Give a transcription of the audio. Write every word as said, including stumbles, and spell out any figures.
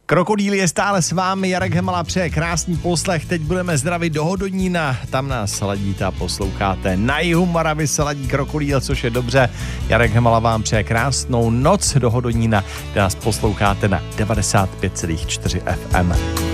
Krokodýl je stále s vámi, Jarek Hemala přeje krásný poslech, teď budeme zdravit do Hodonína, tam nás ladíte a posloucháte. Na jihu Moravy se ladí Krokodýl, což je dobře. Jarek Hemala vám přeje krásnou noc do Hodonína, kde nás posloucháte na devadesát pět celá čtyři F M.